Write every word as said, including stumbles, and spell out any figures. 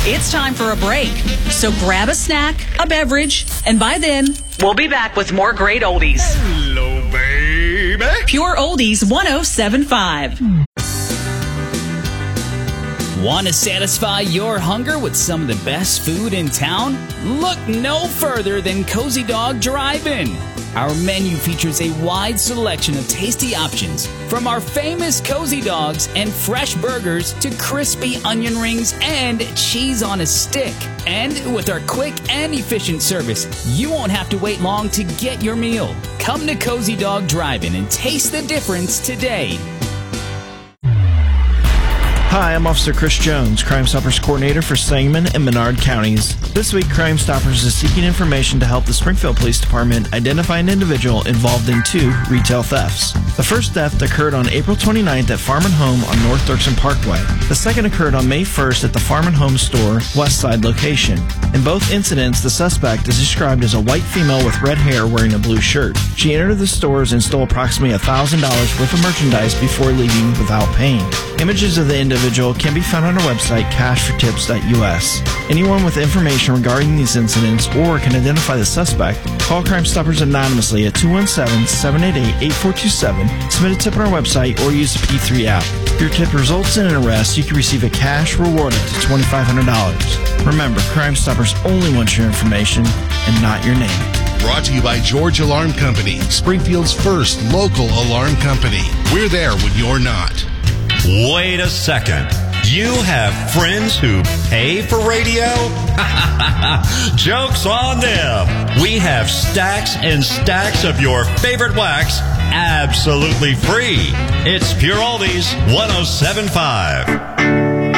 It's time for a break. So grab a snack, a beverage, and by then, we'll be back with more great oldies. Hello, baby. Pure Oldies one oh seven point five. Want to satisfy your hunger with some of the best food in town? Look no further than Cozy Dog Drive-In. Our menu features a wide selection of tasty options, from our famous Cozy Dogs and fresh burgers to crispy onion rings and cheese on a stick. And with our quick and efficient service, you won't have to wait long to get your meal. Come to Cozy Dog Drive-In and taste the difference today. Hi, I'm Officer Chris Jones, Crime Stoppers Coordinator for Sangamon and Menard Counties. This week, Crime Stoppers is seeking information to help the Springfield Police Department identify an individual involved in two retail thefts. The first theft occurred on April twenty-ninth at Farm and Home on North Dirksen Parkway. The second occurred on May first at the Farm and Home store, West Side location. In both incidents, the suspect is described as a white female with red hair wearing a blue shirt. She entered the stores and stole approximately one thousand dollars worth of merchandise before leaving without paying. Images of the individual can be found on our website, cash for tips dot U S. Anyone with information regarding these incidents or can identify the suspect, call Crime Stoppers anonymously at two one seven, seven eight eight, eight four two seven, submit a tip on our website, or use the P three app. If your tip results in an arrest, you can receive a cash reward up to twenty-five hundred dollars. Remember, Crime Stoppers only want your information and not your name. Brought to you by George Alarm Company, Springfield's first local alarm company. We're there when you're not. Wait a second. You have friends who pay for radio? Joke's on them. We have stacks and stacks of your favorite wax absolutely free. It's Pure Oldies one oh seven point five.